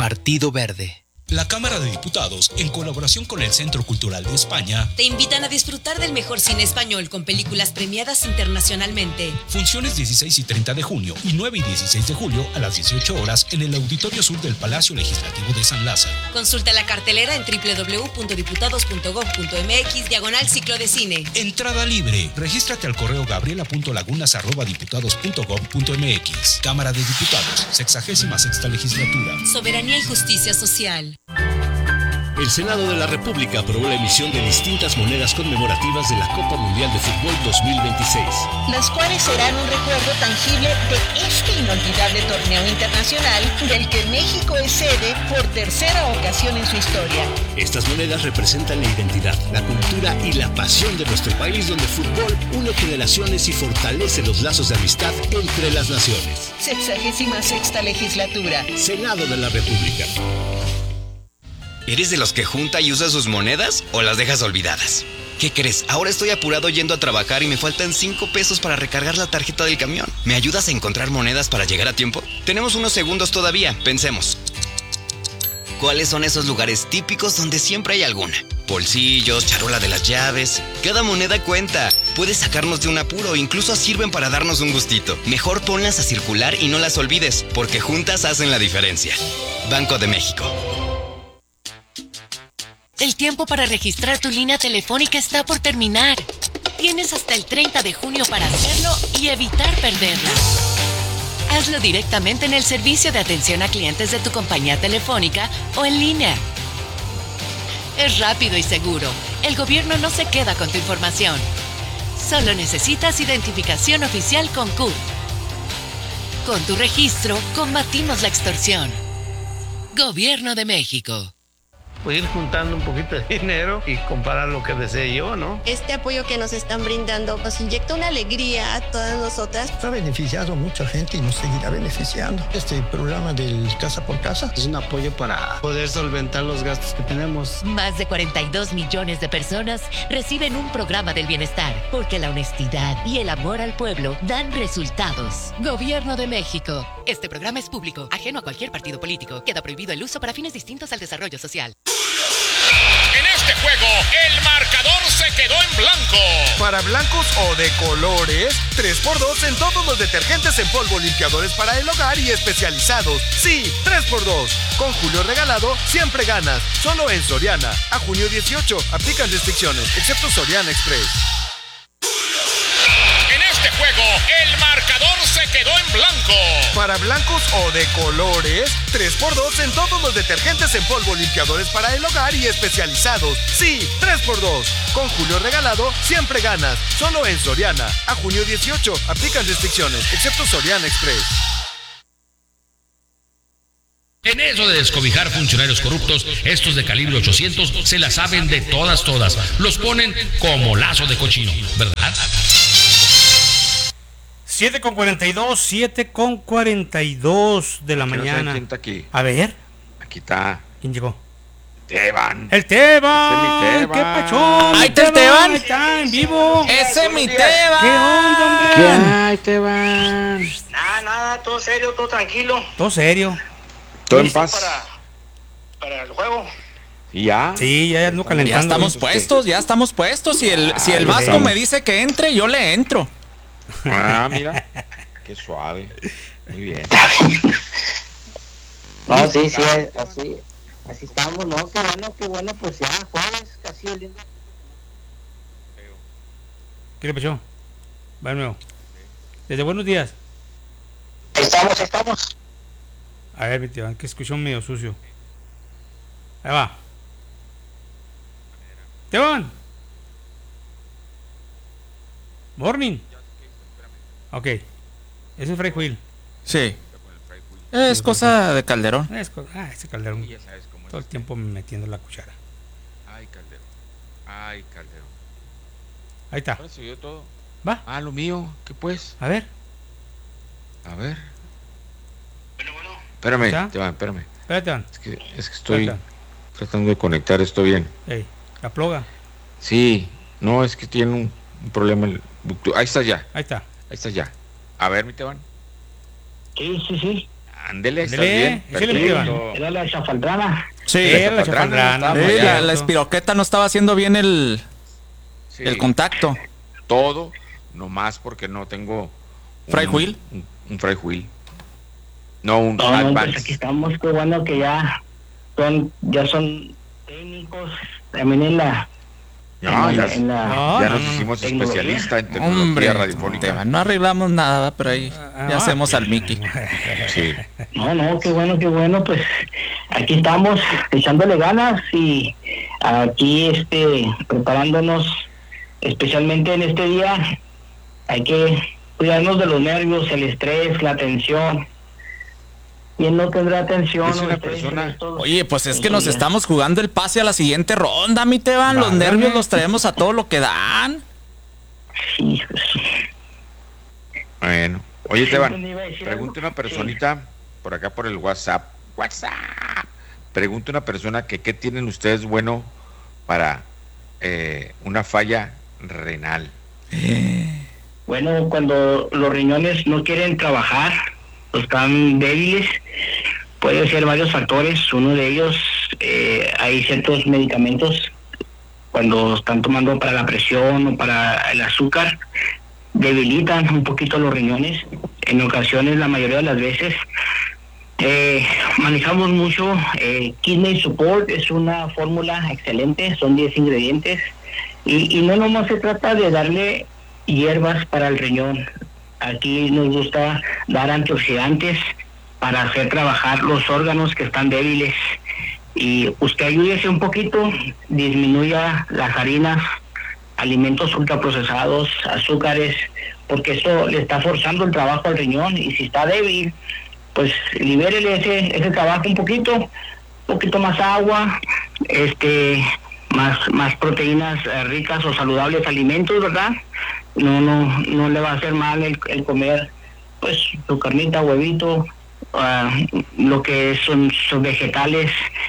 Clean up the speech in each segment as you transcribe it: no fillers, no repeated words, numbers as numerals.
Partido Verde. La Cámara de Diputados, en colaboración con el Centro Cultural de España, te invitan a disfrutar del mejor cine español con películas premiadas internacionalmente. Funciones 16 y 30 de junio y 9 y 16 de julio a las 18 horas en el Auditorio Sur del Palacio Legislativo de San Lázaro. Consulta la cartelera en www.diputados.gov.mx/ciclo de cine. Entrada libre. Regístrate al correo gabriela.lagunas@diputados.gov.mx. Cámara de Diputados, 66ª Legislatura. Soberanía y justicia social. El Senado de la República aprobó la emisión de distintas monedas conmemorativas de la Copa Mundial de Fútbol 2026. Las cuales serán un recuerdo tangible de este inolvidable torneo internacional del que México es sede por tercera ocasión en su historia. Estas monedas representan la identidad, la cultura y la pasión de nuestro país, donde el fútbol une generaciones y fortalece los lazos de amistad entre las naciones. 66ª Legislatura. Senado de la República. ¿Eres de los que junta y usa sus monedas o las dejas olvidadas? ¿Qué crees? Ahora estoy apurado yendo a trabajar y me faltan 5 pesos para recargar la tarjeta del camión. ¿Me ayudas a encontrar monedas para llegar a tiempo? Tenemos unos segundos todavía, pensemos. ¿Cuáles son esos lugares típicos donde siempre hay alguna? Bolsillos, charola de las llaves. Cada moneda cuenta. Puedes sacarnos de un apuro, incluso sirven para darnos un gustito. Mejor ponlas a circular y no las olvides, porque juntas hacen la diferencia. Banco de México. El tiempo para registrar tu línea telefónica está por terminar. Tienes hasta el 30 de junio para hacerlo y evitar perderla. Hazlo directamente en el servicio de atención a clientes de tu compañía telefónica o en línea. Es rápido y seguro. El gobierno no se queda con tu información. Solo necesitas identificación oficial con CURP. Con tu registro, combatimos la extorsión. Gobierno de México. Pues ir juntando un poquito de dinero y comprar lo que desee yo, ¿no? Este apoyo que nos están brindando nos inyecta una alegría a todas nosotras. Ha beneficiado a mucha gente y nos seguirá beneficiando. Este programa del Casa por Casa es un apoyo para poder solventar los gastos que tenemos. Más de 42 millones de personas reciben un programa del bienestar, porque la honestidad y el amor al pueblo dan resultados. Gobierno de México. Este programa es público, ajeno a cualquier partido político. Queda prohibido el uso para fines distintos al desarrollo social. En este juego, el marcador se quedó en blanco. Para blancos o de colores, 3x2 en todos los detergentes en polvo, limpiadores para el hogar y especializados. Sí, 3x2. Con Julio regalado, siempre ganas. Solo en Soriana. A junio 18. Aplican restricciones, excepto Soriana Express. En este juego, el marcador se quedó en blanco. Para blancos o de colores, 3x2 en todos los detergentes en polvo, limpiadores para el hogar y especializados. Sí, 3x2. Con Julio regalado, siempre ganas. Solo en Soriana. A junio 18. Aplican restricciones, excepto Soriana Express. En eso de descobijar funcionarios corruptos, estos de calibre 800 se la saben de todas. Los ponen como lazo de cochino, ¿verdad? 7:42 de la mañana. ¿Quién está aquí? A ver. Aquí está. ¿Quién llegó? Teban. ¡El Teban! Ese es mi Teban. ¿Qué pachón? ¡Ahí está el Teban! Ahí está, en vivo. ¡Ese es mi Teban! ¿Qué onda, hombre? ¿Qué hay, Teban? Nada, todo serio, todo tranquilo. Todo serio. Todo en paz. Para el juego. ¿Y ya? Sí, ya ando calentando. Ya estamos puestos. Si el Vasco me dice que entre, yo le entro. Ah, mira. Qué suave. Muy bien. No, sí, así estamos, ¿no? Qué bueno, pues ya, jueves, casi oliendo. ¿Qué le pasó? Va de nuevo. Desde buenos días. Estamos. A ver, mi tío, que escuchó medio sucio. Ahí va. Teban. Morning. Ok. Ese es Fray Will. Sí. Es cosa de Calderón. Ese Calderón. Todo el tiempo metiendo la cuchara. Ay, Calderón. Ahí está. Ahora se oyó todo. Va. Ah, lo mío. ¿Qué pues? A ver. Bueno. Espérame, Teban, espérame. Espérate, Teban. Es que estoy tratando de conectar esto bien. Ey, la ploga. Sí. No, es que tiene un problema. Ahí está ya. Ahí está ya. A ver, mi Teban. Sí. Ándele, ¿está bien? Era la chafaldrana. Sí, la chafaldrana. La espiroqueta no estaba haciendo bien el contacto. Todo, nomás porque no tengo ¿Fry wheel? Un fry wheel. No, un Advance. Pues aquí estamos, qué bueno que ya son técnicos también en la... Ya nos hicimos especialistas en tecnología radiofónica. No arreglamos nada, pero ahí ya hacemos al Mickey. Sí. No, qué bueno, pues aquí estamos echándole ganas y aquí preparándonos, especialmente en este día. Hay que cuidarnos de los nervios, el estrés, la tensión. ¿Quién no tendrá atención? Es una persona... Oye, pues es que nos estamos jugando el pase a la siguiente ronda, mi Teban. Los nervios los traemos a todo lo que dan. Sí, pues. Bueno. Oye, Teban, pregunta una personita por acá por el WhatsApp. Pregunta una persona que qué tienen ustedes bueno para una falla renal. Bueno, cuando los riñones no quieren trabajar, están débiles, puede ser varios factores. Uno de ellos, hay ciertos medicamentos cuando están tomando para la presión o para el azúcar, debilitan un poquito los riñones. En ocasiones, la mayoría de las veces, manejamos mucho Kidney Support. Es una fórmula excelente, son 10 ingredientes y no nomás se trata de darle hierbas para el riñón. Aquí nos gusta dar antioxidantes para hacer trabajar los órganos que están débiles. Y usted ayúdese un poquito, disminuya las harinas, alimentos ultraprocesados, azúcares, porque eso le está forzando el trabajo al riñón. Y si está débil, pues libérele ese trabajo un poquito más agua, más proteínas ricas o saludables alimentos, ¿verdad? No le va a hacer mal el comer pues su carnita, huevito, lo que son vegetales.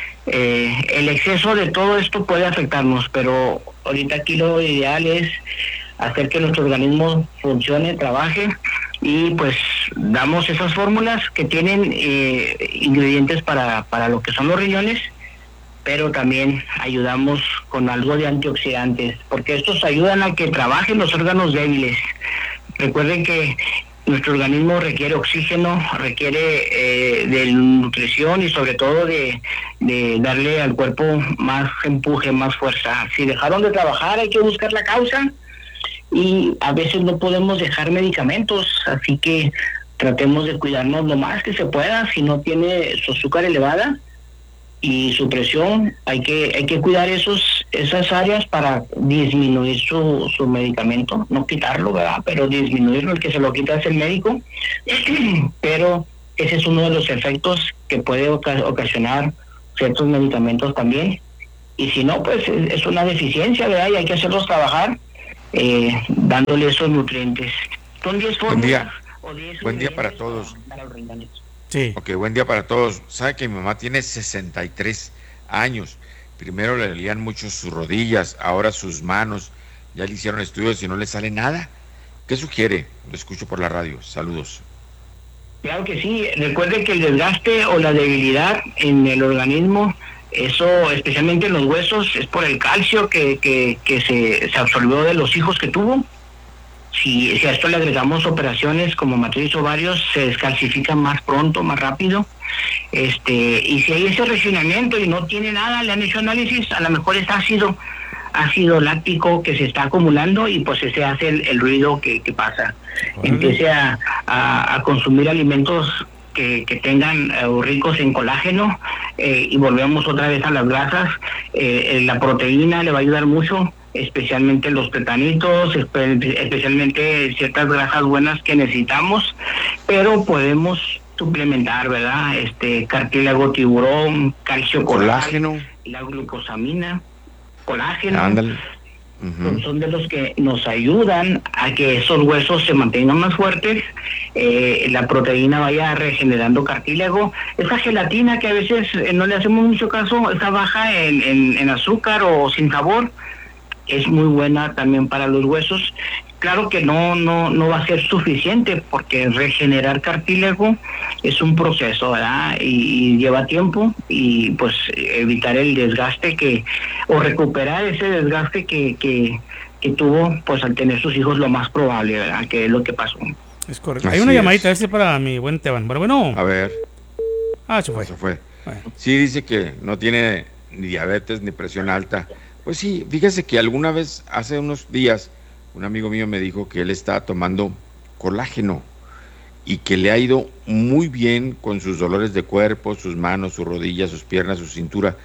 El exceso de todo esto puede afectarnos, pero ahorita aquí lo ideal es hacer que nuestro organismo funcione, trabaje, y pues damos esas fórmulas que tienen ingredientes para lo que son los riñones, pero también ayudamos con algo de antioxidantes, porque estos ayudan a que trabajen los órganos débiles. Recuerden que nuestro organismo requiere oxígeno, requiere de nutrición y sobre todo de darle al cuerpo más empuje, más fuerza. Si dejaron de trabajar, hay que buscar la causa, y a veces no podemos dejar medicamentos, así que tratemos de cuidarnos lo más que se pueda. Si no tiene su azúcar elevada y su presión, hay que cuidar esas áreas para disminuir su medicamento, no quitarlo, ¿verdad? Pero disminuirlo. El que se lo quita es el médico, pero ese es uno de los efectos que puede ocasionar ciertos medicamentos también. Y si no, pues es una deficiencia, ¿verdad? Y hay que hacerlos trabajar dándole esos nutrientes. Son 10 fórmulas. Buen día para todos. Para los riñones. Sí. Ok, buen día para todos. Sabe que mi mamá tiene 63 años. Primero le dolían mucho sus rodillas, ahora sus manos. Ya le hicieron estudios y no le sale nada. ¿Qué sugiere? Lo escucho por la radio. Saludos. Claro que sí. Recuerde que el desgaste o la debilidad en el organismo, eso especialmente en los huesos, es por el calcio que se absorbió de los hijos que tuvo. Si a esto le agregamos operaciones como matriz ovarios, se descalcifican más pronto, más rápido. Y si hay ese refinamiento y no tiene nada, le han hecho análisis, a lo mejor es ácido láctico que se está acumulando, y pues ese hace el ruido que pasa. Empiece a consumir alimentos que tengan ricos en colágeno, y volvemos otra vez a las grasas. La proteína le va a ayudar mucho, especialmente los tetanitos, especialmente ciertas grasas buenas que necesitamos, pero podemos suplementar, ¿verdad? Cartílago tiburón, calcio colágeno, la glucosamina, colágeno. Ándale. Son de los que nos ayudan a que esos huesos se mantengan más fuertes, la proteína vaya regenerando cartílago. Esa gelatina que a veces no le hacemos mucho caso, está baja en azúcar o sin sabor, es muy buena también para los huesos. claro que no va a ser suficiente, porque regenerar cartílago es un proceso, ¿verdad? Y lleva tiempo, y pues evitar el desgaste o recuperar ese desgaste que tuvo pues al tener sus hijos, lo más probable, ¿verdad? Que es lo que pasó. Es correcto. Hay una llamadita, ese para mi buen Teban. Bueno. A ver. Se fue. Bueno. Sí, dice que no tiene ni diabetes ni presión alta. Pues sí, fíjese que alguna vez, hace unos días, un amigo mío me dijo que él estaba tomando colágeno y que le ha ido muy bien con sus dolores de cuerpo, sus manos, sus rodillas, sus piernas, su cintura.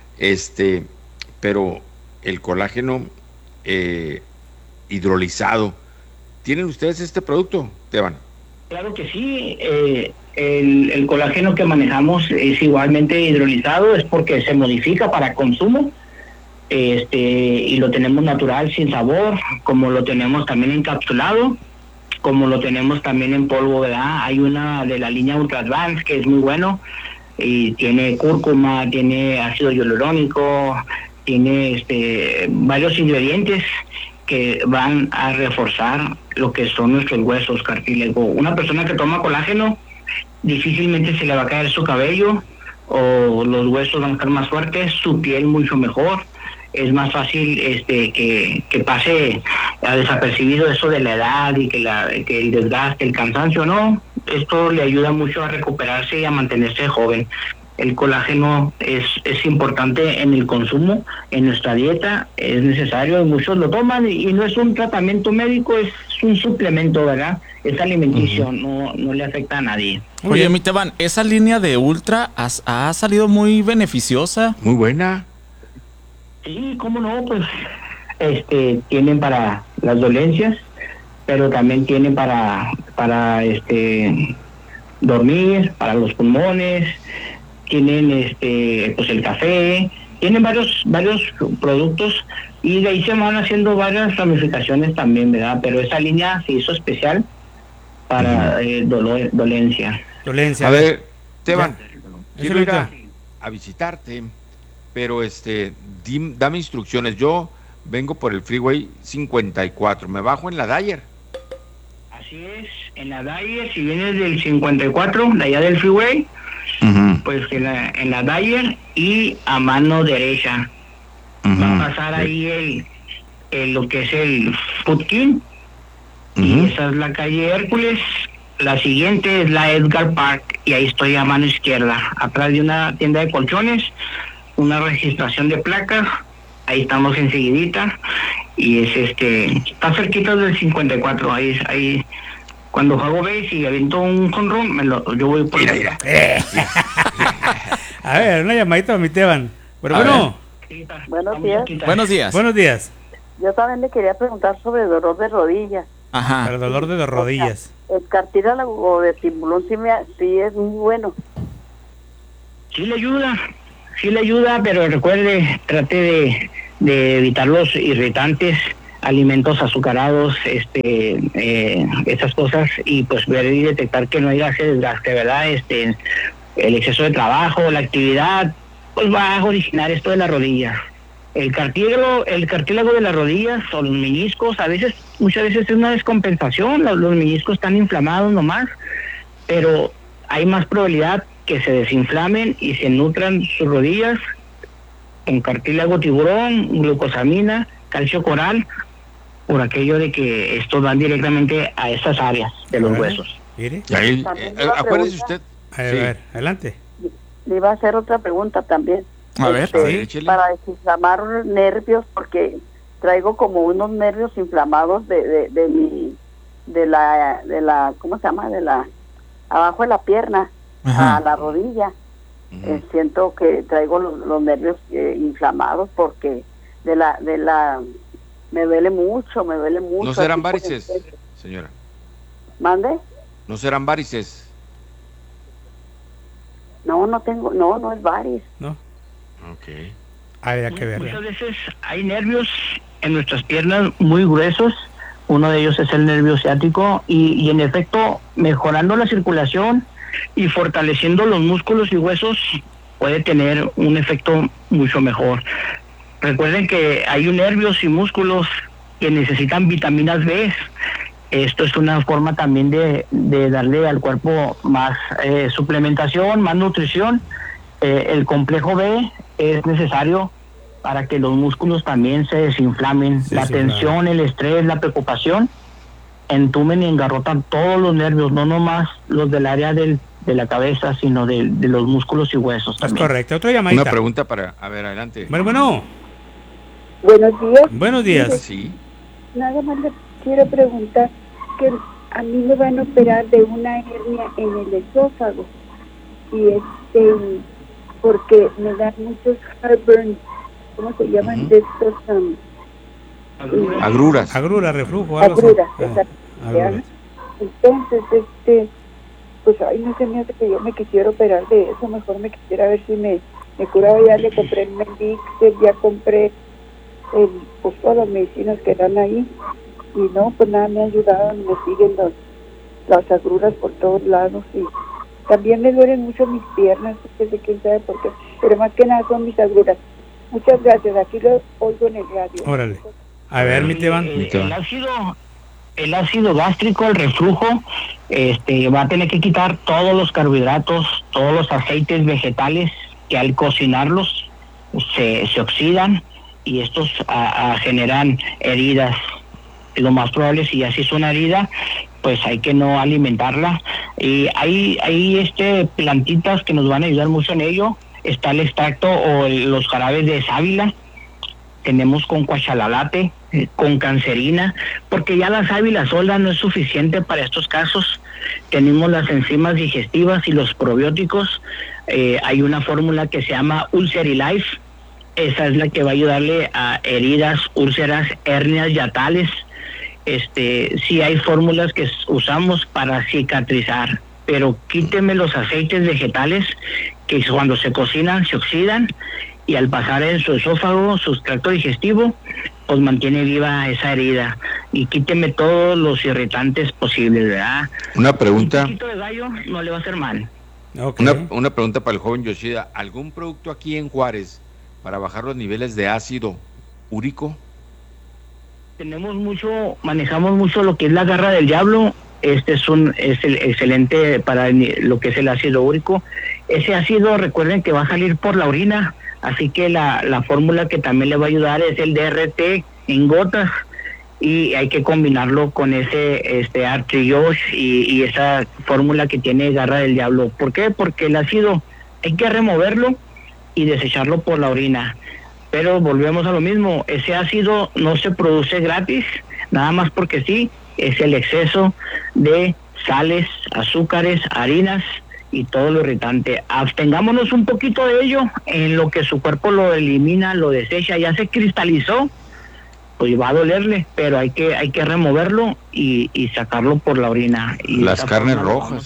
Pero el colágeno hidrolizado, ¿tienen ustedes este producto, Teban? Claro que sí. El colágeno que manejamos es igualmente hidrolizado, es porque se modifica para consumo, y lo tenemos natural, sin sabor, como lo tenemos también encapsulado, como lo tenemos también en polvo, ¿verdad? Hay una de la línea Ultra Advance que es muy bueno, y tiene cúrcuma, tiene ácido hialurónico, tiene varios ingredientes que van a reforzar lo que son nuestros huesos, cartílago. Una persona que toma colágeno difícilmente se le va a caer su cabello, o los huesos van a estar más fuertes, su piel mucho mejor. Es más fácil que pase a desapercibido eso de la edad y que el desgaste, el cansancio, ¿no? Esto le ayuda mucho a recuperarse y a mantenerse joven. El colágeno es importante en el consumo, en nuestra dieta, es necesario, muchos lo toman, y no es un tratamiento médico, es un suplemento, ¿verdad? Es alimenticio, no le afecta a nadie. Oye, mi Teban, esa línea de Ultra ha salido muy beneficiosa. Muy buena. Sí, cómo no, pues tienen para las dolencias, pero también tienen para dormir, para los pulmones, tienen pues el café, tienen varios productos, y de ahí se van haciendo varias ramificaciones también, ¿verdad? Pero esa línea se hizo especial para dolencia. Dolencia. A ver, Teban, quiero ir a visitarte, pero dame instrucciones. Yo vengo por el Freeway 54, me bajo en la Dyer. Así es, en la Dyer, si vienes del 54, de allá del Freeway, pues en la Dyer, y a mano derecha va a pasar ahí lo que es el Food King, y esa es la calle Hércules. La siguiente es la Edgar Park, y ahí estoy a mano izquierda, atrás de una tienda de colchones, una registración de placas. Ahí estamos enseguidita, y está cerquita del 54, ahí cuando juego base y aviento un jonrón, yo voy por ahí. A ver, una llamadita a mi Teban. Bueno. Buenos días. Buenos días. Yo también le quería preguntar sobre el dolor de rodillas. Ajá. El dolor de rodillas. El cartílago de tiburón sí es muy bueno. Sí le ayuda, pero recuerde, trate de evitar los irritantes, alimentos azucarados, esas cosas, y pues ver y detectar que no haya ese desgaste, ¿verdad? El exceso de trabajo, la actividad, pues va a originar esto de las rodillas. El cartílago de las rodillas o los meniscos, muchas veces es una descompensación, los meniscos están inflamados nomás, pero hay más probabilidad que se desinflamen y se nutran sus rodillas con cartílago tiburón, glucosamina, calcio coral, por aquello de que estos van directamente a estas áreas de los huesos. Mire. Acuérdese usted. A ver, adelante. Le iba a hacer otra pregunta también. A ver, para desinflamar nervios, porque traigo como unos nervios inflamados de la ¿cómo se llama? Abajo de la pierna. Ajá. A la rodilla. Siento que traigo los nervios inflamados, porque me duele mucho. ¿No serán varices, señora? ¿Mande? ¿No serán varices? No tengo, no es varices. No. Ok. Habría que verlo. Muchas veces hay nervios en nuestras piernas muy gruesos. Uno de ellos es el nervio ciático, y en efecto, mejorando la circulación y fortaleciendo los músculos y huesos, puede tener un efecto mucho mejor. Recuerden que hay nervios y músculos que necesitan vitaminas B. Esto es una forma también de darle al cuerpo más suplementación, más nutrición. El complejo B es necesario para que los músculos también se desinflamen. La tensión, el estrés, la preocupación entumen y engarrotan todos los nervios, no nomás los del área de la cabeza, sino de los músculos y huesos también. Es correcto. Otra llamadita. Una pregunta para... A ver, adelante. Bueno. Buenos días. Buenos días. Sí. Nada más le quiero preguntar que a mí me van a operar de una hernia en el esófago y porque me dan muchos heartburn, ¿cómo se llaman? De estos agruras. Agruras, reflujo, algo así. Agruras. Entonces, pues ay, no se me hace que yo me quisiera operar de eso, mejor me quisiera ver si me curaba. Ya le compré el Mendixter, ya compré pues todas las medicinas que dan ahí y no, pues nada me ha ayudado, me siguen las agruras por todos lados y también me duelen mucho mis piernas, no sé quién sabe por qué, pero más que nada son mis agruras. Muchas gracias, aquí lo oigo en el radio. Órale. A ver, mi Teban. El ácido gástrico, el reflujo, va a tener que quitar todos los carbohidratos, todos los aceites vegetales que al cocinarlos se oxidan y estos generan heridas. Lo más probable, si ya se hizo una herida, pues hay que no alimentarla. Y hay plantitas que nos van a ayudar mucho en ello. Está el extracto o los jarabes de sábila. Tenemos con cuachalalate, con cancerina, porque ya la sábila sola no es suficiente para estos casos. Tenemos las enzimas digestivas y los probióticos. Hay una fórmula que se llama Ulcerilife. Esa es la que va a ayudarle a heridas, úlceras, hernias yatales. Sí hay fórmulas que usamos para cicatrizar, pero quíteme los aceites vegetales que cuando se cocinan se oxidan y al pasar en su esófago, su tracto digestivo, pues mantiene viva esa herida y quíteme todos los irritantes posibles, ¿verdad? Una pregunta. Un poquito de gallo no le va a hacer mal. Okay. Una pregunta para el joven Yoshida. ¿Algún producto aquí en Juárez para bajar los niveles de ácido úrico? Manejamos mucho lo que es la garra del diablo. Es excelente para lo que es el ácido úrico. Ese ácido, recuerden que va a salir por la orina, así que la fórmula que también le va a ayudar es el DRT en gotas y hay que combinarlo con ese Artriosh y esa fórmula que tiene garra del diablo. ¿Por qué? Porque el ácido hay que removerlo y desecharlo por la orina. Pero volvemos a lo mismo, ese ácido no se produce gratis, nada más porque sí, es el exceso de sales, azúcares, harinas y todo lo irritante. Abstengámonos un poquito de ello, en lo que su cuerpo lo elimina, lo desecha, ya se cristalizó, pues va a dolerle, pero hay que removerlo y sacarlo por la orina. Y las carnes rojas,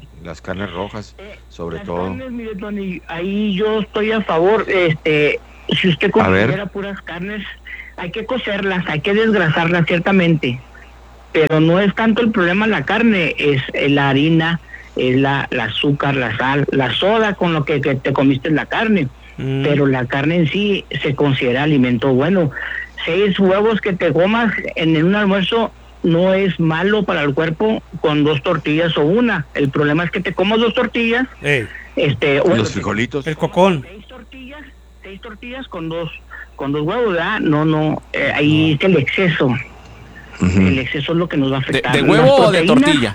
sobre todo. Carnes, mire, Tony, ahí yo estoy a favor, si usted considera puras carnes, hay que cocerlas, hay que desgrasarlas ciertamente, pero no es tanto el problema la carne, es la harina, es la azúcar, la sal, la soda con lo que te comiste la carne, pero la carne en sí se considera alimento bueno. 6 huevos que te comas en un almuerzo no es malo para el cuerpo con 2 tortillas o una. El problema es que te comas 2 tortillas, los frijolitos, el cocón. 6 tortillas con dos huevos, ¿verdad? No, ahí es el exceso. El exceso es lo que nos va a afectar. ¿De huevo o de tortilla?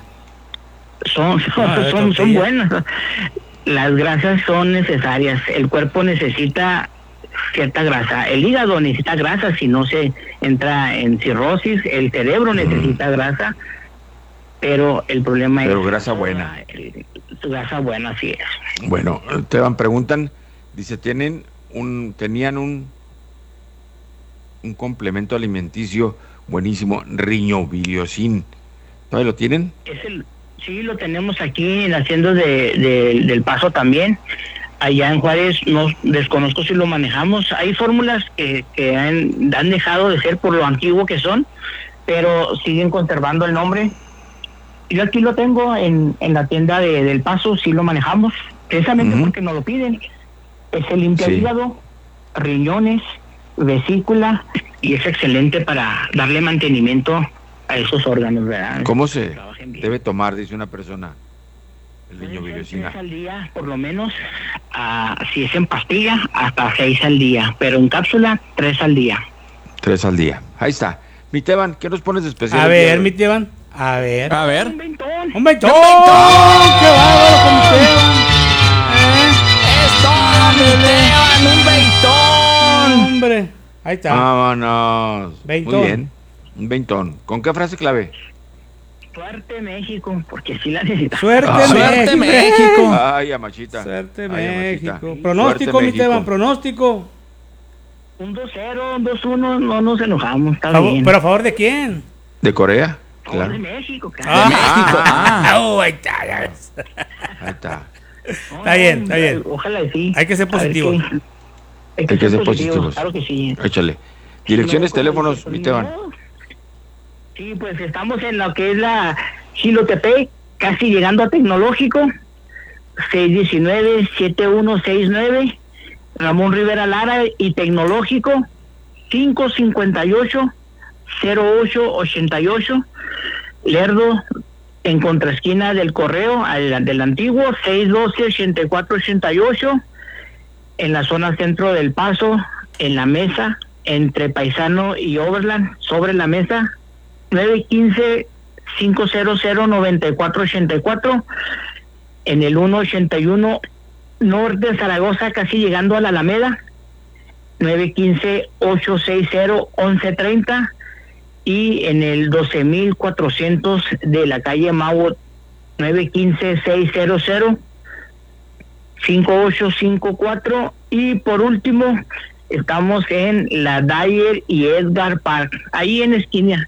Son buenas. Las grasas son necesarias. El cuerpo necesita cierta grasa. El hígado necesita grasa, si no se entra en cirrosis. El cerebro necesita grasa, pero el problema es... Pero grasa buena. Grasa buena, así es. Bueno, te preguntan, dice, tenían un complemento alimenticio buenísimo, riñobiliosín. ¿Todavía lo tienen? Sí, lo tenemos aquí en la hacienda del Paso también. Allá en Juárez no desconozco si lo manejamos. Hay fórmulas que han dejado de ser por lo antiguo que son, pero siguen conservando el nombre. Yo aquí lo tengo en la tienda del Paso, sí lo manejamos, precisamente porque nos lo piden. Es el limpia hígado, riñones, vesícula, y es excelente para darle mantenimiento a esos órganos, ¿verdad? ¿Cómo se debe tomar, dice una persona, el niño Bibliocina? 3 al día, por lo menos, si es en pastilla, hasta 6 al día, pero en cápsula, 3 al día. 3 al día. Ahí está. Mi Teban, ¿qué nos pones de especial? A ver, mi Teban. A ver. Un ventón. ¡Un ventón! ¡Qué bárbaro con mi Teban! ¡Es todo, mi Teban! ¡Un veintón! ¡Hombre! Ahí está. Vámonos. Veintón. Muy bien. Un veintón. ¿Con qué frase clave? Suerte México, porque sí la necesitamos. ¡Suerte México! Ay, amachita. Suerte Ay, México. amachita. Pronóstico, Suerte, mi Teban, México. pronóstico. Un 2-0, un 2-1, no nos enojamos, está ¿Pero bien. a favor de quién? ¿De Corea? De Claro. México, De México. Ahí está, ya ves. Ahí está. Está bien, está bien. Ojalá sí. Hay que ser A ver positivos. Hay que ser positivos. Claro que sí. Échale. Direcciones, teléfonos, mi Teban. Sí, pues estamos en lo que es la Xilotepec, casi llegando a Tecnológico, 619-7169, Ramón Rivera Lara y Tecnológico, 558-0888, Lerdo, en contraesquina del Correo, del antiguo, 612-8488, en la zona centro del Paso, en la mesa, entre Paisano y Overland, sobre la mesa, 915-500-9484, en el 181 norte de Zaragoza, casi llegando a la Alameda, 915-860-1130, y en el 12400 de la calle Mau, 915-600-5854, y por último estamos en la Dyer y Edgar Park, ahí en esquina,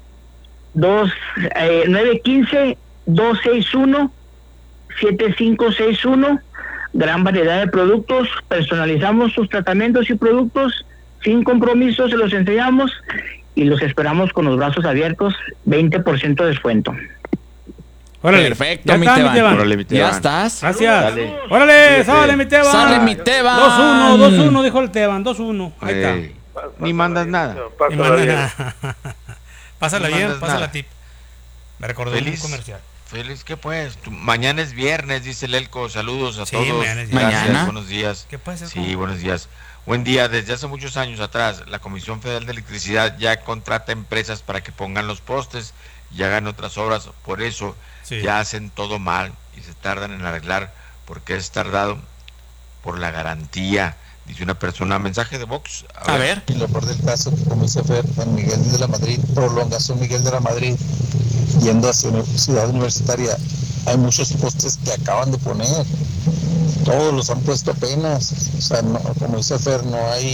915-261-7561, gran variedad de productos, personalizamos sus tratamientos y productos sin compromiso, se los enseñamos y los esperamos con los brazos abiertos, 20% de descuento. Órale. Perfecto, Ya mi está, Teban. mi Teban. Órale, mi Teban. Ya estás. Gracias. Dale. Órale, sale mi Teban. Sale mi Teban. 2-1, dijo el Teban, 2-1. Ahí está. Ni mandas nada. Ni manda nada. Pásala No bien, mandas pásala nada. tip. Me recordó Feliz. un comercial. Feliz, ¿qué pues? Mañana es viernes, dice el Elco. Saludos a Sí, todos. mañana es Gracias, viernes. buenos días. ¿Qué puede ser? Sí, buenos días. Buen día. Desde hace muchos años atrás, la Comisión Federal de Electricidad ya contrata empresas para que pongan los postes y hagan otras obras. Por eso Sí. ya hacen todo mal y se tardan en arreglar porque es tardado por la garantía. Dice una persona, mensaje de Vox. A ver. Y lo peor del caso, como dice Fer, San Miguel de la Madrid, prolongación Miguel de la Madrid, yendo hacia Ciudad Universitaria, hay muchos postes que acaban de poner, todos los han puesto apenas, o sea, no, como dice Fer,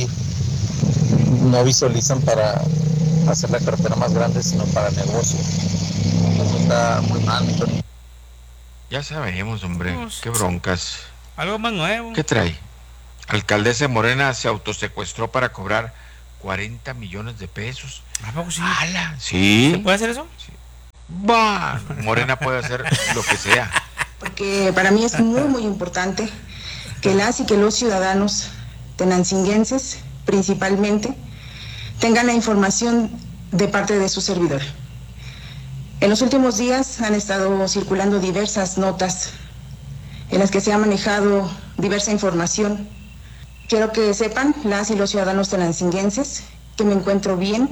no visualizan para hacer la carretera más grande, sino para negocio. Eso está muy mal, Tony. Ya sabemos, hombre, Pues, qué broncas. Algo más nuevo. ¿Qué trae? Alcaldesa de Morena se autosecuestró para cobrar 40 millones de pesos. ¿A poco sí? ¡Hala! ¿Sí? ¿Se puede hacer eso? ¡Bah! Morena puede hacer lo que sea. Porque para mí es muy, muy importante que las y que los ciudadanos tenancinguenses, principalmente, tengan la información de parte de su servidor. En los últimos días han estado circulando diversas notas en las que se ha manejado diversa información. Quiero que sepan, las y los ciudadanos tenancinguenses, que me encuentro bien,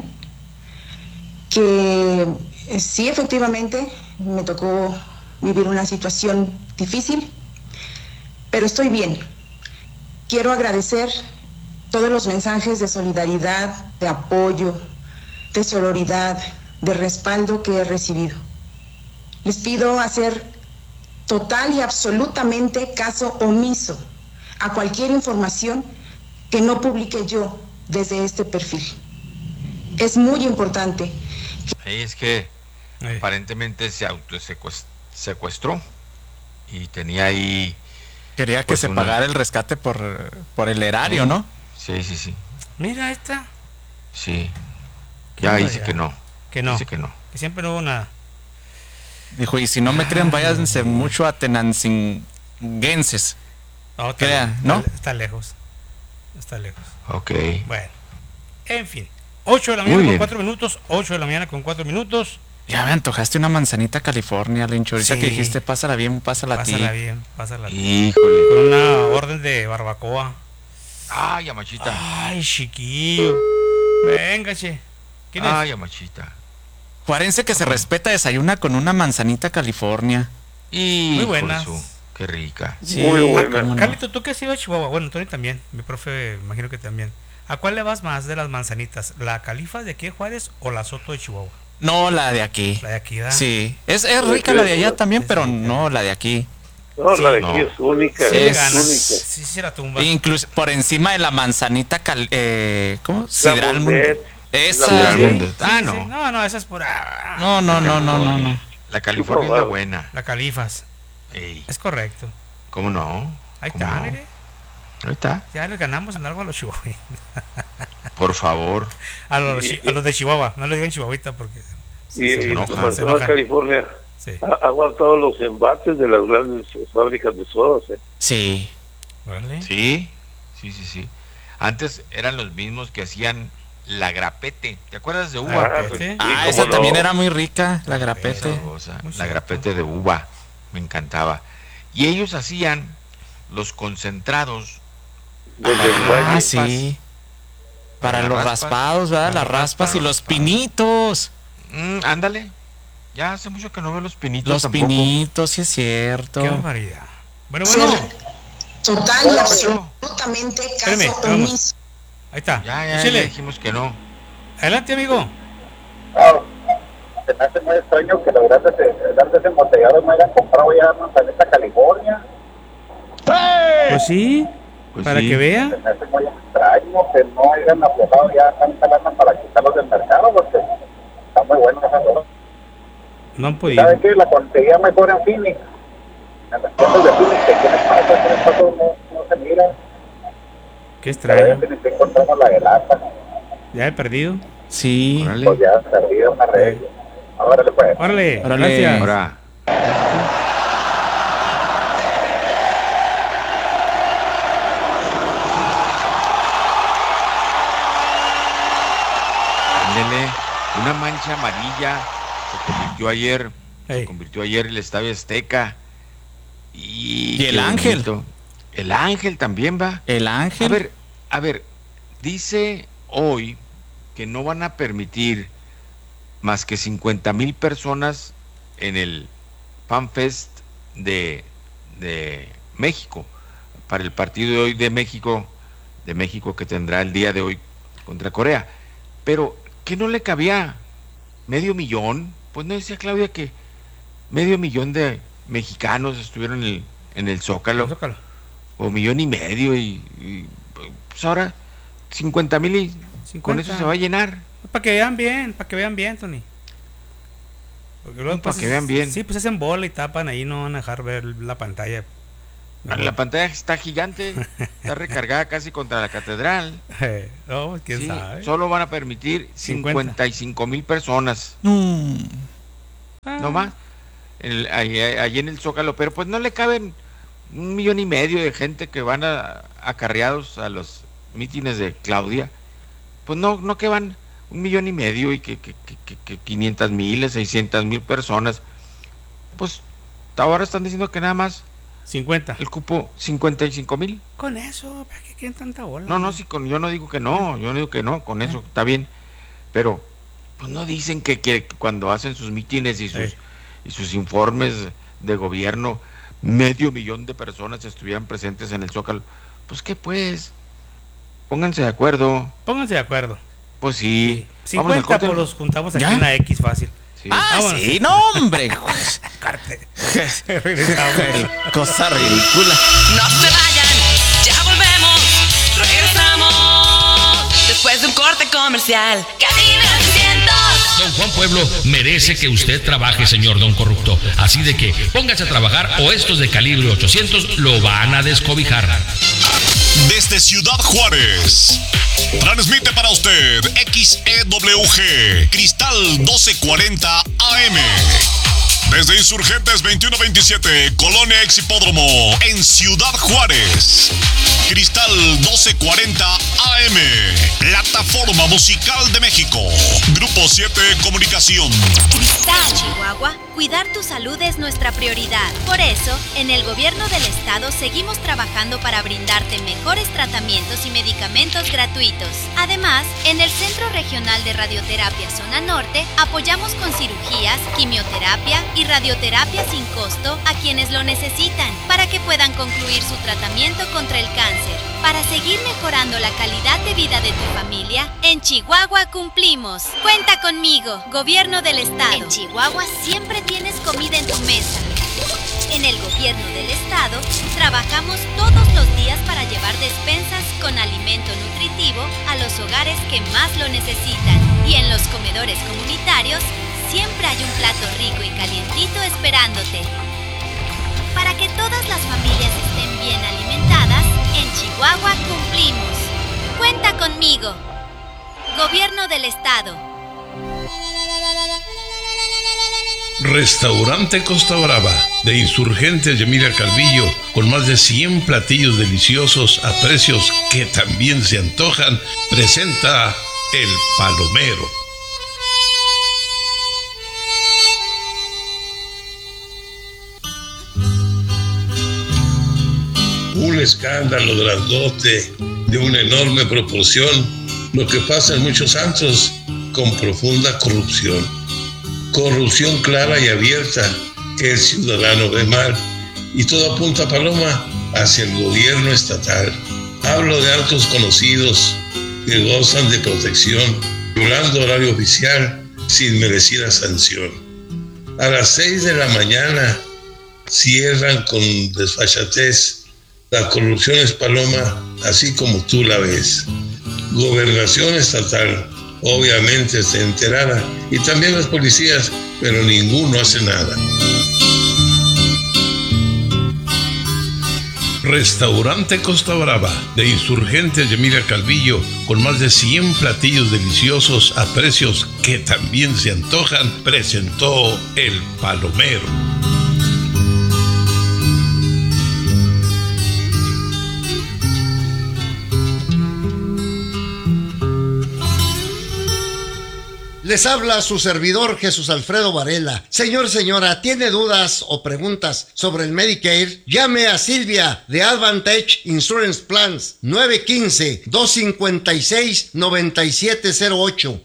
que sí, efectivamente, me tocó vivir una situación difícil, pero estoy bien. Quiero agradecer todos los mensajes de solidaridad, de apoyo, de sororidad, de respaldo que he recibido. Les pido hacer total y absolutamente caso omiso a cualquier información que no publique yo desde este perfil. Es muy importante. Es que aparentemente se autosecuestró y tenía ahí... Quería que pues, se pagara el rescate por el erario, ¿no? Sí, sí, sí. Mira esta. Sí. Qué Ya barbaridad. dice que no. Que no. Dice que no. Que siempre no hubo nada. Dijo, y si no me creen, váyanse mucho a tenancinguenses. No, Crean, ¿no? Está lejos. Está lejos. Ok. Bueno. En fin. 8 de la mañana con 4 minutos. 8 de la mañana con 4 minutos. Ya me antojaste una manzanita California, Lencho. Ahorita que dijiste, pásala bien, pásala a ti. Pásala bien, pásala a ti. Híjole. Con una orden de barbacoa. Ay, amachita. Ay, chiquillo. Venga, che. ¿Quién es? Ay, amachita. Juarense que se respeta desayuna con una manzanita California. Muy buenas. Qué rica. Sí. Muy buena. Carlito, ¿tú qué has ido a Chihuahua? Bueno, Tony también. Mi profe, imagino que también. ¿A cuál le vas más de las manzanitas? ¿La Califa de aquí de Juárez o la Soto de Chihuahua? No, la de aquí. La de aquí, ¿verdad? Sí. Es rica la de allá también, pero no la de aquí. No, la de aquí es única. Es única. Sí, sí, la tumba. Incluso por encima de la manzanita ¿cómo? Sidral Mundet. Esa. No. No, esa es por... No. La California es la buena. La Califas. Ey. Es correcto. ¿Cómo no? Ahí está, mire. Ahí está. Ya les ganamos en algo a los chihuahuitas. Por favor. A los de Chihuahua. No le digan chihuahuita porque... Y la manzana California ha aguantado los embates de las grandes fábricas de sodas. Sí. ¿Vale? Sí. Antes eran los mismos que hacían la grapete. ¿Te acuerdas de uva? Esa también era muy rica, la grapete. La grapete de uva. Me encantaba. Y ellos hacían los concentrados. Sí. Para los raspados, ¿verdad? Las raspas y los pinitos. Ándale. Ya hace mucho que no veo los pinitos. Los tampoco. Pinitos, sí es cierto. Qué barbaridad. Bueno. Total y absolutamente caso omiso. Ahí está. Ya dijimos que no. Adelante, amigo. Se me hace muy extraño que los grandes embotellados no hayan comprado ya manzanita California. Pues sí. Para que vea. Se me hace muy extraño que no hayan aflojado ya tanta lana para quitarlos del mercado, porque está muy bueno esa cosa. No han podido. ¿Saben qué? La conseguía mejor en Phoenix. En las tiendas de Phoenix, que aquí en el paso no se mira. Qué extraño. Que encontramos la de lata. ¿Ya he perdido? Sí. Pues ya he perdido una regla. Órale, pues. Órale, gracias. Ahora. Una mancha amarilla se convirtió ayer el Estadio Azteca y el Ángel. El Ángel también va. El Ángel. A ver, dice hoy que no van a permitir más que 50,000 personas en el Fan Fest de México para el partido de hoy de México que tendrá el día de hoy contra Corea. Pero ¿qué no le cabía? ¿500,000? Pues no decía Claudia que 500,000 de mexicanos estuvieron en el Zócalo. O 1,500,000 y pues ahora 50,000 y con eso se va a llenar. Para que vean bien, Tony. Porque luego para que vean bien. Sí, pues hacen bola y tapan ahí, no van a dejar ver la pantalla. La pantalla está gigante, está recargada casi contra la catedral. No, quién sabe. Solo van a permitir 55,000 personas. No más. Allí en el Zócalo, pero pues no le caben 1,500,000 de gente que van acarreados a los mítines de Claudia. Pues no que van 1,500,000 y que 500,000, 600,000 personas. Pues ahora están diciendo que nada más 50. El cupo 55,000. Con eso, ¿para qué quieren tanta bola? No, sí, yo no digo que no, con eso está bien. Pero pues no dicen que cuando hacen sus mítines y sus informes de gobierno, 500,000 de personas estuvieran presentes en el Zócalo. Pues qué pues, pónganse de acuerdo. Pues sí. 50 pues los juntamos aquí en la X fácil. Sí. Sí, no, hombre. Cosa ridícula. No se vayan, ya volvemos. Regresamos después de un corte comercial. Cabina 600. Don Juan Pueblo merece que usted trabaje, señor Don Corrupto. Así de que póngase a trabajar o estos de calibre 800 lo van a descobijar. Desde Ciudad Juárez, transmite para usted XEWG Cristal 1240 AM. Desde Insurgentes 2127, Colonia Ex Hipódromo, en Ciudad Juárez. Cristal 1240 AM, plataforma musical de México. Grupo 7 Comunicación. Cristal, Chihuahua, cuidar tu salud es nuestra prioridad. Por eso, en el gobierno del estado seguimos trabajando para brindarte mejores tratamientos y medicamentos gratuitos. Además, en el Centro Regional de Radioterapia Zona Norte, apoyamos con cirugías, quimioterapia y radioterapia sin costo a quienes lo necesitan, para que puedan concluir su tratamiento contra el cáncer. Para seguir mejorando la calidad de vida de tu familia, en Chihuahua cumplimos. Cuenta conmigo, Gobierno del Estado. En Chihuahua siempre tienes comida en tu mesa. En el Gobierno del Estado, trabajamos todos los días para llevar despensas con alimento nutritivo a los hogares que más lo necesitan. Y en los comedores comunitarios, siempre hay un plato rico y calientito esperándote. Para que todas las familias estén bien alimentadas, en Chihuahua cumplimos. Cuenta conmigo. Gobierno del Estado. Restaurante Costa Brava, de Insurgentes Yamila Calvillo, con más de 100 platillos deliciosos a precios que también se antojan, presenta El Palomero. Un escándalo grandote de una enorme proporción, lo que pasa en muchos antros con profunda corrupción. Corrupción clara y abierta que el ciudadano ve mal, y todo apunta a paloma hacia el gobierno estatal. Hablo de altos conocidos que gozan de protección, violando horario oficial sin merecida sanción. A las 6 de la mañana cierran con desfachatez. La corrupción es paloma, así como tú la ves. Gobernación estatal, obviamente está enterada, y también las policías, pero ninguno hace nada. Restaurante Costa Brava, de Insurgentes Yamila Calvillo, con más de 100 platillos deliciosos a precios que también se antojan, presentó El Palomero. Les habla su servidor Jesús Alfredo Varela. Señor, señora, ¿tiene dudas o preguntas sobre el Medicare? Llame a Silvia de Advantage Insurance Plans 915-256-9708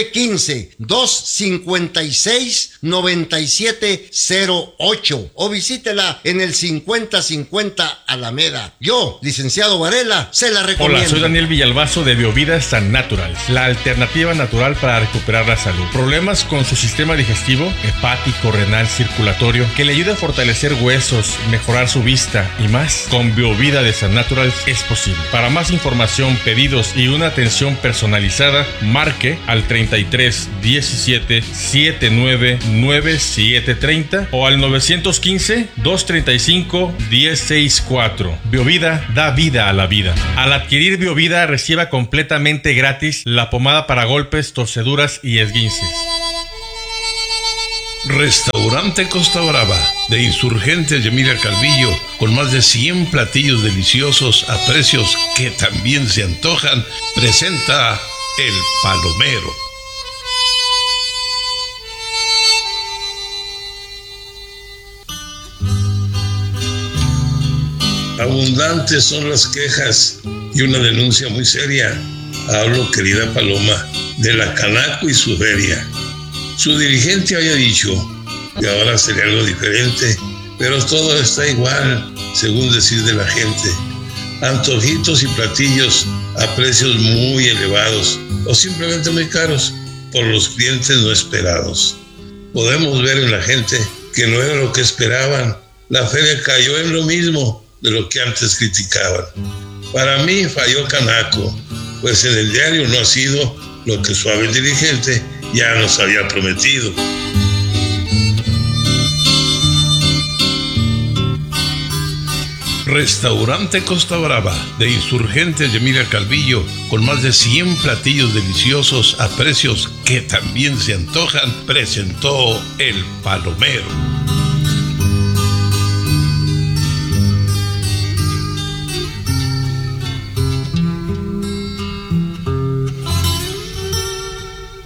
915-256-9708 o visítela en el 5050 Alameda. Yo, licenciado Varela, se la recomiendo. Hola, soy Daniel Villalbazo de Biovida San Natural, la alternativa natural para recuperar la salud. Problemas con su sistema digestivo, hepático, renal, circulatorio, que le ayude a fortalecer huesos, mejorar su vista y más. Con Biovida de San Natural es posible. Para más información, pedidos y una atención personalizada, marque al 33 17 79 97 30 o al 915 235 1064. Biovida da vida a la vida. Al adquirir Biovida, reciba completamente gratis la pomada para golpes, torceduras y esguinces. Restaurante Costa Brava, de Insurgentes Yamila Calvillo, con más de 100 platillos deliciosos a precios que también se antojan, presenta El Palomero. Abundantes son las quejas y una denuncia muy seria. Hablo, querida Paloma, de la Canaco y su feria. Su dirigente había dicho que ahora sería algo diferente, pero todo está igual, según decir de la gente. Antojitos y platillos a precios muy elevados o simplemente muy caros por los clientes no esperados. Podemos ver en la gente que no era lo que esperaban. La feria cayó en lo mismo de lo que antes criticaban. Para mí falló Canaco, pues en el diario no ha sido lo que su hábil dirigente ya nos había prometido. Restaurante Costa Brava, de Insurgentes Yamila Calvillo, con más de 100 platillos deliciosos a precios que también se antojan, presentó El Palomero.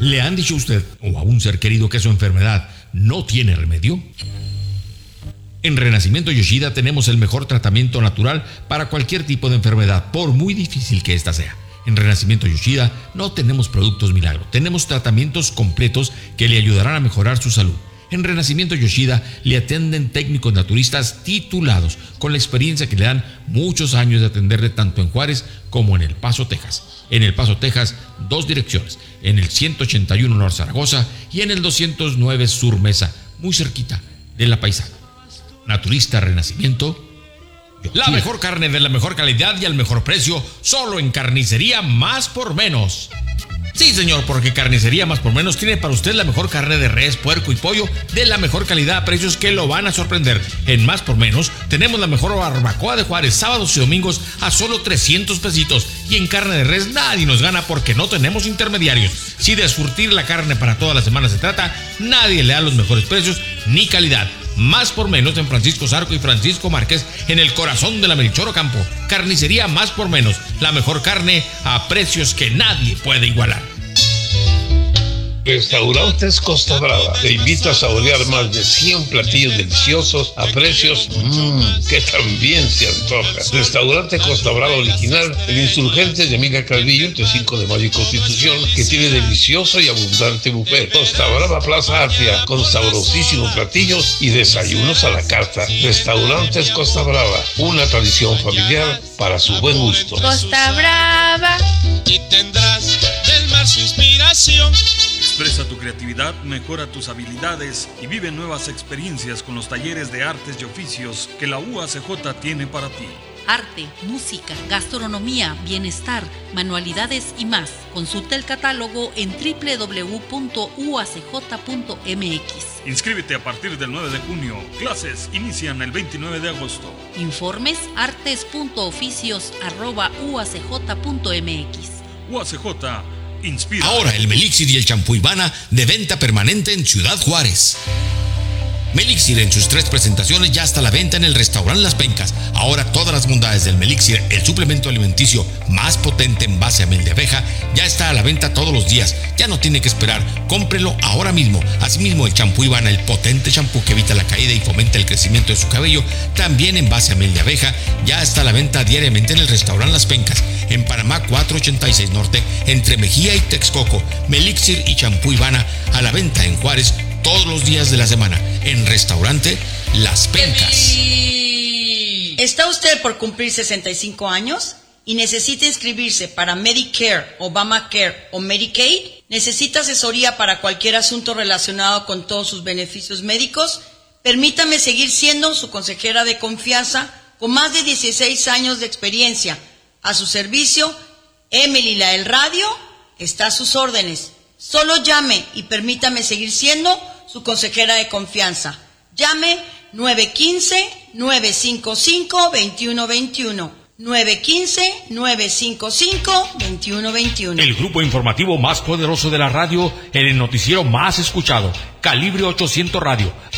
¿Le han dicho a usted o a un ser querido que su enfermedad no tiene remedio? En Renacimiento Yoshida tenemos el mejor tratamiento natural para cualquier tipo de enfermedad, por muy difícil que ésta sea. En Renacimiento Yoshida no tenemos productos milagro, tenemos tratamientos completos que le ayudarán a mejorar su salud. En Renacimiento Yoshida le atienden técnicos naturistas titulados, con la experiencia que le dan muchos años de atenderle tanto en Juárez como en El Paso, Texas. En El Paso, Texas, 2 direcciones, en el 181 North Zaragoza y en el 209 Sur Mesa, muy cerquita de La Paisana. Naturista Renacimiento Yoshida. La mejor carne de la mejor calidad y al mejor precio, solo en Carnicería Más por Menos. Sí, señor, porque Carnicería Más por Menos tiene para usted la mejor carne de res, puerco y pollo de la mejor calidad a precios que lo van a sorprender. En Más por Menos tenemos la mejor barbacoa de Juárez, sábados y domingos a solo 300 pesitos. Y en carne de res nadie nos gana porque no tenemos intermediarios. Si de surtir la carne para toda la semana se trata, nadie le da los mejores precios ni calidad. Más por Menos en Francisco Zarco y Francisco Márquez, en el corazón de la Melchor Ocampo. Carnicería Más por Menos, la mejor carne a precios que nadie puede igualar. Restaurantes Costa Brava te invita a saborear más de 100 platillos deliciosos a precios que también se antoja. Restaurante Costa Brava original, el Insurgentes de Amiga Calvillo, entre 5 de Mayo y Constitución, que tiene delicioso y abundante buffet. Costa Brava Plaza Artia, con sabrosísimos platillos y desayunos a la carta. Restaurantes Costa Brava, una tradición familiar para su buen gusto. Costa Brava. Y tendrás del mar su inspiración. Expresa tu creatividad, mejora tus habilidades y vive nuevas experiencias con los talleres de artes y oficios que la UACJ tiene para ti. Arte, música, gastronomía, bienestar, manualidades y más. Consulta el catálogo en www.uacj.mx. Inscríbete a partir del 9 de junio. Clases inician el 29 de agosto. Informes artes.oficios@uacj.mx. UACJ inspira. Ahora el Melixir y el champú Ivana de venta permanente en Ciudad Juárez. Melixir en sus 3 presentaciones ya está a la venta en el restaurante Las Pencas. Ahora todas las bondades del Melixir, el suplemento alimenticio más potente en base a miel de abeja, ya está a la venta todos los días. Ya no tiene que esperar, cómprelo ahora mismo. Asimismo el champú Ivana, el potente champú que evita la caída y fomenta el crecimiento de su cabello, también en base a miel de abeja, ya está a la venta diariamente en el restaurante Las Pencas, en Panamá 486 Norte, entre Mejía y Texcoco. Melixir y champú Ivana a la venta en Juárez todos los días de la semana, en restaurante Las Pencas. ¿Está usted por cumplir 65 años y necesita inscribirse para Medicare, Obamacare o Medicaid? ¿Necesita asesoría para cualquier asunto relacionado con todos sus beneficios médicos? Permítame seguir siendo su consejera de confianza con más de 16 años de experiencia. A su servicio, Emily la del Radio está a sus órdenes. Solo llame y permítame seguir siendo su consejera de confianza. Llame 915-955-2121. 915-955-2121. El grupo informativo más poderoso de la radio, el noticiero más escuchado, Calibre 800 Radio,